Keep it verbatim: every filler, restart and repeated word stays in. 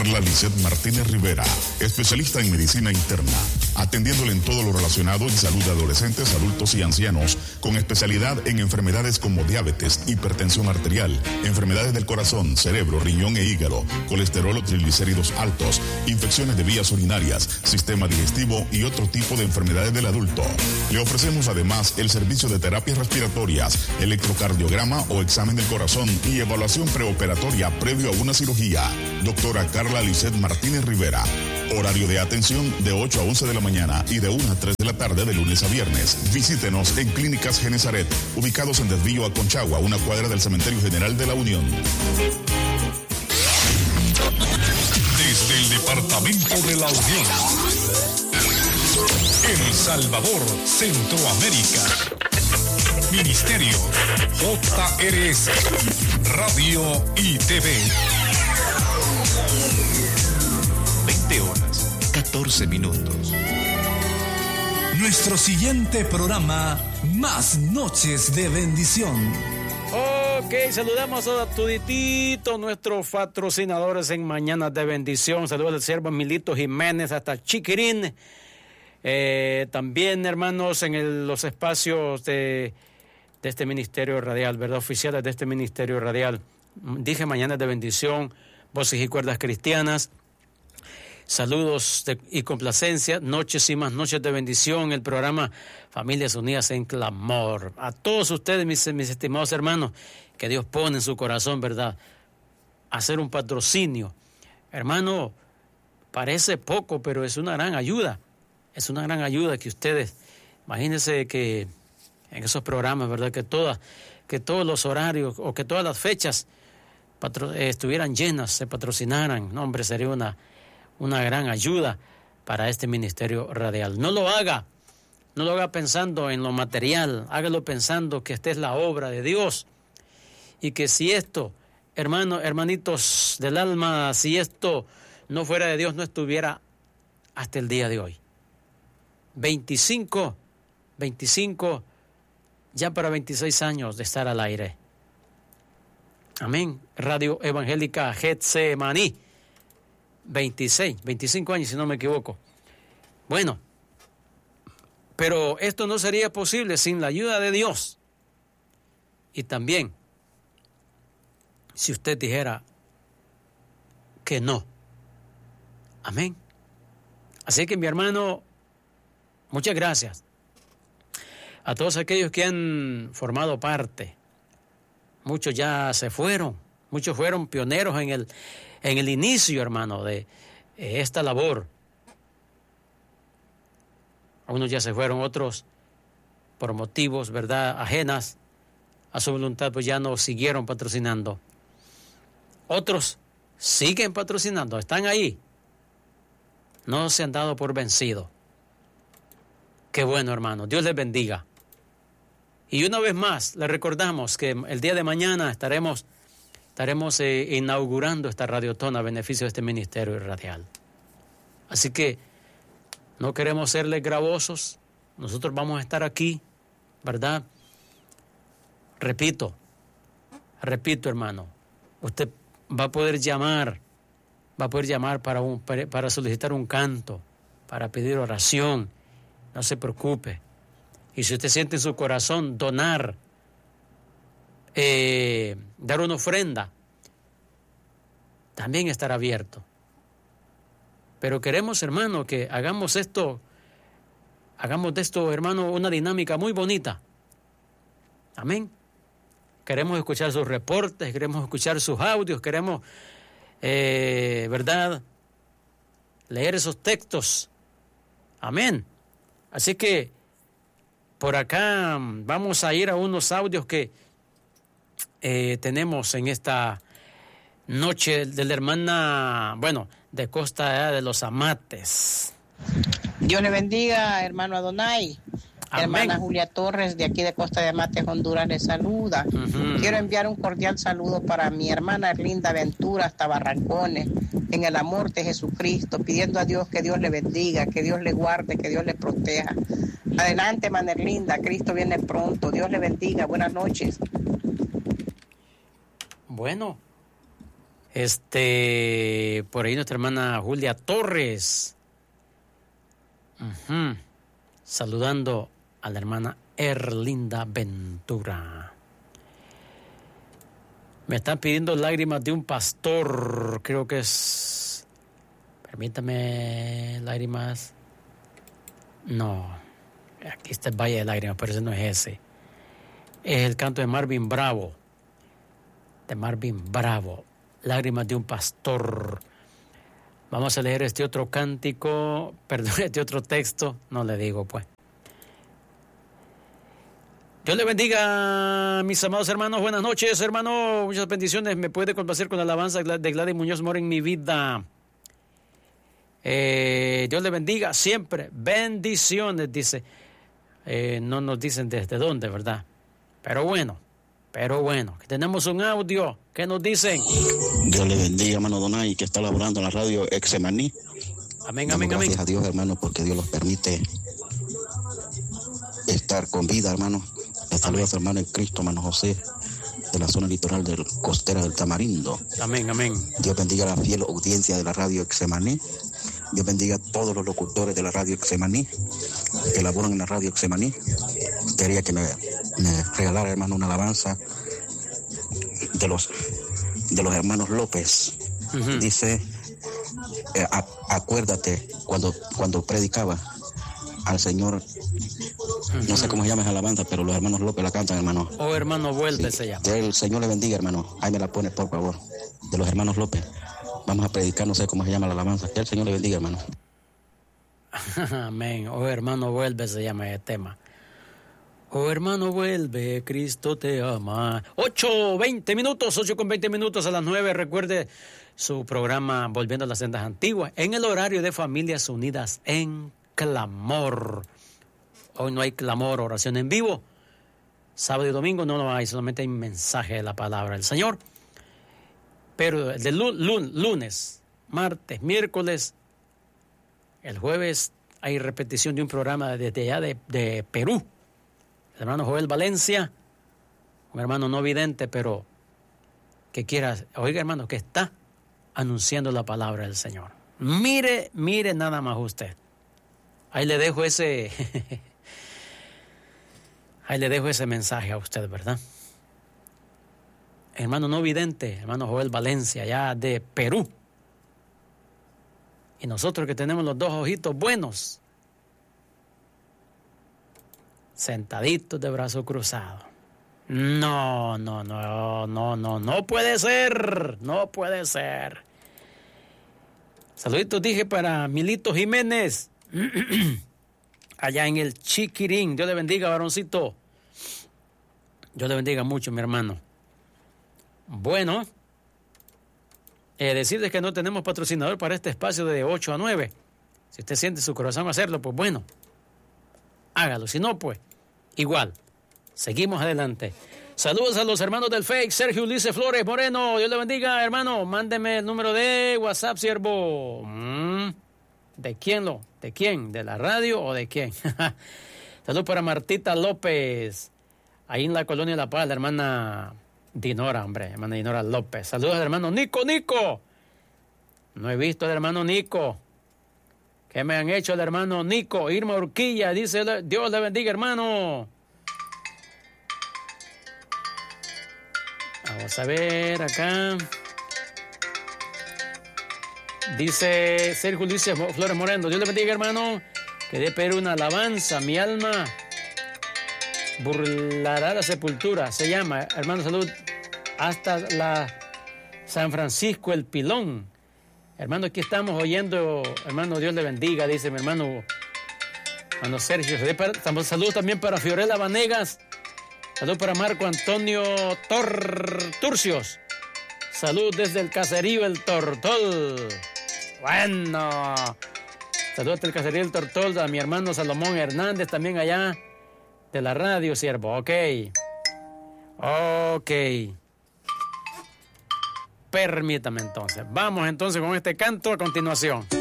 Carla Lisset Martínez Rivera, especialista en medicina interna, atendiéndole en todo lo relacionado en salud de adolescentes, adultos y ancianos, con especialidad en enfermedades como diabetes, hipertensión arterial, enfermedades del corazón, cerebro, riñón e hígado, colesterol o triglicéridos altos, infecciones de vías urinarias, sistema digestivo y otro tipo de enfermedades del adulto. Le ofrecemos además el servicio de terapias respiratorias, electrocardiograma o examen del corazón y evaluación preoperatoria previo a una cirugía. Doctora Carla Lisset Martínez Rivera. Horario de atención de ocho a once de la mañana y de una a tres de la tarde de lunes a viernes. Visítenos en Clínicas Genesaret, ubicados en Desvío a Conchagua, una cuadra del Cementerio General de la Unión. Desde el Departamento de la Unión, El Salvador, Centroamérica. Ministerio J R S, Radio y T V. veinte horas, catorce minutos. Nuestro siguiente programa, Más Noches de Bendición. Ok, saludamos a tuditito nuestros patrocinadores en Mañanas de Bendición. Saludos al siervo Milito Jiménez hasta Chiquirín. Eh, también, hermanos, en el, los espacios de, de este Ministerio Radial, ¿verdad? Oficiales de este Ministerio Radial. Dije Mañanas de Bendición, Voces y Cuerdas Cristianas. Saludos de, y complacencia, noches y más noches de bendición, el programa Familias Unidas en Clamor. A todos ustedes, mis, mis estimados hermanos, que Dios pone en su corazón, ¿verdad? Hacer un patrocinio. Hermano, parece poco, pero es una gran ayuda. Es una gran ayuda que ustedes, imagínense que en esos programas, ¿verdad? Que todas, que todos los horarios o que todas las fechas patro, eh, estuvieran llenas, se patrocinaran. No, hombre, sería una... una gran ayuda para este ministerio radial. No lo haga, no lo haga pensando en lo material, hágalo pensando que esta es la obra de Dios y que si esto, hermanos, hermanitos del alma, si esto no fuera de Dios, no estuviera hasta el día de hoy. veinticinco, veinticinco, ya para veintiséis años de estar al aire. Amén. Radio Evangélica Getsemaní. veintiséis, veinticinco años, si no me equivoco. Bueno, pero esto no sería posible sin la ayuda de Dios. Y también, si usted dijera que no. Amén. Así que, mi hermano, muchas gracias a todos aquellos que han formado parte. Muchos ya se fueron, muchos fueron pioneros en el En el inicio, hermano, de eh, esta labor. Unos ya se fueron, otros por motivos, ¿verdad?, ajenas a su voluntad, pues ya no siguieron patrocinando. Otros siguen patrocinando, están ahí. No se han dado por vencido. Qué bueno, hermano. Dios les bendiga. Y una vez más, les recordamos que el día de mañana estaremos... Estaremos eh, inaugurando esta radiotona a beneficio de este ministerio radial. Así que no queremos serles gravosos. Nosotros vamos a estar aquí, ¿verdad? Repito, repito, hermano. Usted va a poder llamar, va a poder llamar para, un, para solicitar un canto, para pedir oración. No se preocupe. Y si usted siente en su corazón donar, Eh, dar una ofrenda, también estará abierto. Pero queremos, hermano, que hagamos esto, hagamos de esto, hermano, una dinámica muy bonita. Amén. Queremos escuchar sus reportes, queremos escuchar sus audios, queremos, eh, ¿verdad?, leer esos textos. Amén. Así que por acá vamos a ir a unos audios que Eh, tenemos en esta noche de la hermana, bueno, de Costa de los Amates. Dios le bendiga, hermano Adonai. Amén. Hermana Julia Torres, de aquí de Costa de Amates, Honduras, le saluda. Uh-huh. Quiero enviar un cordial saludo para mi hermana Erlinda Ventura, hasta Barrancones, en el amor de Jesucristo, pidiendo a Dios que Dios le bendiga, que Dios le guarde, que Dios le proteja. Adelante, hermana Erlinda, Cristo viene pronto. Dios le bendiga, buenas noches. Bueno, Este, por ahí nuestra hermana Julia Torres. Uh-huh. Saludando a la hermana Erlinda Ventura. Me están pidiendo lágrimas de un pastor. Creo que es... Permítame, lágrimas. No. Aquí está el Valle de Lágrimas, pero ese no es ese. Es el canto de Marvin Bravo. De Marvin Bravo. Lágrimas de un pastor. Vamos a leer este otro cántico. Perdón, este otro texto. No le digo, pues. Dios le bendiga, mis amados hermanos. Buenas noches, hermano. Muchas bendiciones. Me puede complacer con la alabanza de Gladys Muñoz Mora en mi vida. Eh, Dios le bendiga siempre. Bendiciones, dice. Eh, no nos dicen desde dónde, ¿verdad? Pero bueno, pero bueno. Tenemos un audio. ¿Qué nos dicen? Dios le bendiga, hermano Donay, que está laborando en la radio Exemaní. Amén, Damos amén, gracias amén. a Dios, hermano, porque Dios los permite estar con vida, hermano. Le saluda a su hermano en Cristo, hermano José, de la zona litoral del costera del Tamarindo. Amén, amén. Dios bendiga a la fiel audiencia de la radio Exemaní. Dios bendiga a todos los locutores de la radio Exemaní que laboran en la radio Exemaní. Quería que me, me regalara, hermano, una alabanza de los de los hermanos López. Uh-huh. Dice, eh, a, acuérdate cuando cuando predicaba al Señor. Uh-huh. No sé cómo se llama esa alabanza, pero los hermanos López la cantan, hermano. Oh, hermano, vuelve, sí. Se llama. Que el Señor le bendiga, hermano. Ahí me la pone, por favor. De los hermanos López. Vamos a predicar, no sé cómo se llama la alabanza. Que el Señor le bendiga, hermano. Amén. Oh, hermano, vuelve, se llama el tema. Oh, hermano, vuelve, Cristo te ama. Ocho, veinte minutos, ocho con veinte minutos a las nueve. Recuerde su programa Volviendo a las Sendas Antiguas en el horario de Familias Unidas en Clamor. Hoy no hay clamor, oración en vivo. Sábado y domingo no lo hay, solamente hay mensaje de la palabra del Señor. Pero de lunes, martes, miércoles, el jueves hay repetición de un programa desde allá de, de Perú. El hermano Joel Valencia, un hermano no vidente, pero que quiera, oiga hermano, que está anunciando la palabra del Señor. Mire, mire nada más usted. Ahí le dejo ese, ahí le dejo ese mensaje a usted, ¿verdad? Hermano no vidente, hermano Joel Valencia, allá de Perú. Y nosotros que tenemos los dos ojitos buenos, sentaditos de brazo cruzado. No, no, no, no, no, no puede ser, no puede ser. Saluditos dije para Milito Jiménez, allá en el Chiquirín. Dios le bendiga, varoncito. Dios le bendiga mucho, mi hermano. Bueno, eh, decirles que no tenemos patrocinador para este espacio de ocho a nueve. Si usted siente su corazón hacerlo, pues bueno, hágalo. Si no, pues igual, seguimos adelante. Saludos a los hermanos del Fake, Sergio Ulises Flores Moreno. Dios le bendiga, hermano. Mándeme el número de WhatsApp, siervo. Mm, ¿De quién lo? ¿De quién? ¿De la radio o de quién? Saludos para Martita López, ahí en la Colonia La Paz, la hermana Dinora, hombre, hermana Dinora López. Saludos al hermano Nico, Nico. No he visto al hermano Nico. ¿Qué me han hecho el hermano Nico? Irma Urquilla, dice, Dios le bendiga, hermano. Vamos a ver acá. Dice Sergio Ulises Flores Moreno, Dios le bendiga, hermano. Que dé Perú una alabanza, mi alma burlará la sepultura, se llama, hermano, salud, hasta la San Francisco el Pilón. Hermano, aquí estamos oyendo, hermano, Dios le bendiga, dice mi hermano, hermano Sergio. Saludos también para Fiorella Vanegas, salud para Marco Antonio Tor Turcios, salud desde el caserío El Tortol. Bueno, saludos desde el caserío El Tortol a mi hermano Salomón Hernández, también allá de la radio, siervo. Ok. Ok. Permítame entonces. Vamos entonces con este canto a continuación.